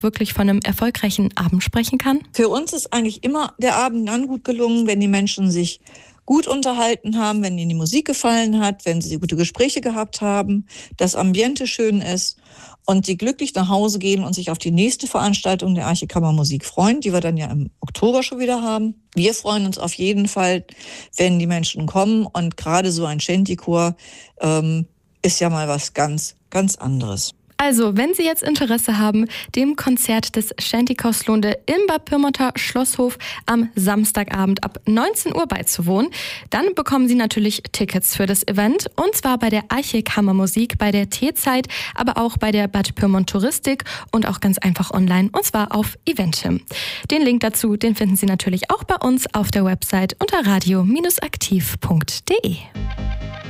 wirklich von einem erfolgreichen Abend sprechen kann? Für uns ist eigentlich immer der Abend dann gut gelungen, wenn die Menschen sich gut unterhalten haben, wenn ihnen die Musik gefallen hat, wenn sie gute Gespräche gehabt haben, das Ambiente schön ist und sie glücklich nach Hause gehen und sich auf die nächste Veranstaltung der Arche Kammermusik freuen, die wir dann ja im Oktober schon wieder haben. Wir freuen uns auf jeden Fall, wenn die Menschen kommen, und gerade so ein Shantychor ist ja mal was ganz, ganz anderes. Also, wenn Sie jetzt Interesse haben, dem Konzert des Shantychor Slunde im Bad Pyrmonter Schlosshof am Samstagabend ab 19 Uhr beizuwohnen, dann bekommen Sie natürlich Tickets für das Event, und zwar bei der Arche Kammermusik, bei der Teezeit, aber auch bei der Bad Pyrmont Touristik und auch ganz einfach online, und zwar auf Eventim. Den Link dazu, den finden Sie natürlich auch bei uns auf der Website unter radio-aktiv.de.